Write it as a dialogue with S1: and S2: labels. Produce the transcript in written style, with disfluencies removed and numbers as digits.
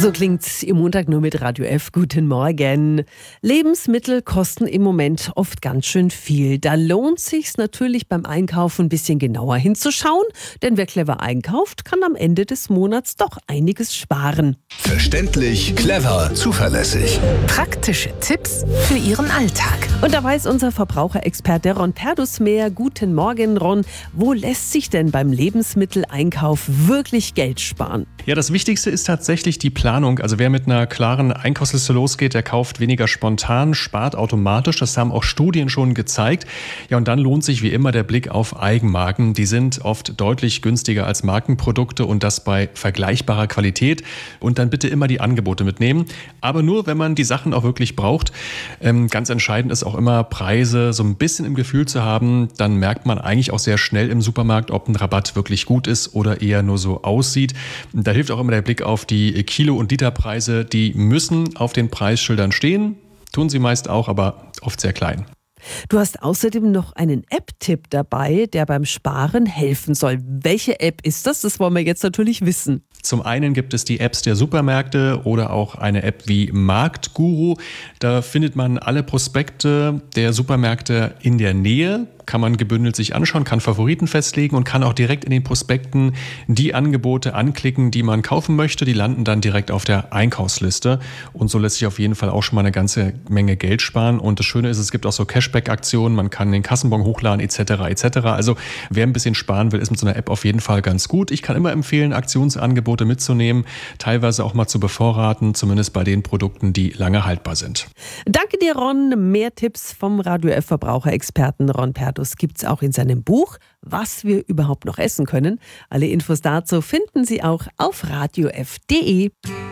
S1: So klingt's im Montag nur mit Radio F. Guten Morgen. Lebensmittel kosten im Moment oft ganz schön viel. Da lohnt sich's natürlich beim Einkaufen ein bisschen genauer hinzuschauen, denn wer clever einkauft, kann am Ende des Monats doch einiges sparen.
S2: Verständlich, clever, zuverlässig.
S3: Praktische Tipps für Ihren Alltag.
S1: Und da weiß unser Verbraucherexperte Ron Perdus mehr. Guten Morgen, Ron. Wo lässt sich denn beim Lebensmitteleinkauf wirklich Geld sparen?
S4: Ja, das Wichtigste ist tatsächlich die Planung. Also wer mit einer klaren Einkaufsliste losgeht, der kauft weniger spontan, spart automatisch. Das haben auch Studien schon gezeigt. Ja, und dann lohnt sich wie immer der Blick auf Eigenmarken. Die sind oft deutlich günstiger als Markenprodukte und das bei vergleichbarer Qualität. Und dann bitte immer die Angebote mitnehmen. Aber nur, wenn man die Sachen auch wirklich braucht. Ganz entscheidend ist auch immer, Preise so ein bisschen im Gefühl zu haben. Dann merkt man eigentlich auch sehr schnell im Supermarkt, ob ein Rabatt wirklich gut ist oder eher nur so aussieht. Da hilft auch immer der Blick auf die Kilo- und Literpreise. Die müssen auf den Preisschildern stehen. Tun sie meist auch, aber oft sehr klein.
S1: Du hast außerdem noch einen App-Tipp dabei, der beim Sparen helfen soll. Welche App ist das? Das wollen wir jetzt natürlich wissen.
S4: Zum einen gibt es die Apps der Supermärkte oder auch eine App wie Marktguru. Da findet man alle Prospekte der Supermärkte in der Nähe. Kann man gebündelt sich anschauen, kann Favoriten festlegen und kann auch direkt in den Prospekten die Angebote anklicken, die man kaufen möchte. Die landen dann direkt auf der Einkaufsliste. Und so lässt sich auf jeden Fall auch schon mal eine ganze Menge Geld sparen. Und das Schöne ist, es gibt auch so Cashback-Aktionen. Man kann den Kassenbon hochladen etc. etc. Also wer ein bisschen sparen will, ist mit so einer App auf jeden Fall ganz gut. Ich kann immer empfehlen, Aktionsangebote mitzunehmen, teilweise auch mal zu bevorraten, zumindest bei den Produkten, die lange haltbar sind.
S1: Danke dir, Ron. Mehr Tipps vom Radio F Verbraucherexperten Ron Perdus gibt's auch in seinem Buch, was wir überhaupt noch essen können. Alle Infos dazu finden Sie auch auf radiof.de.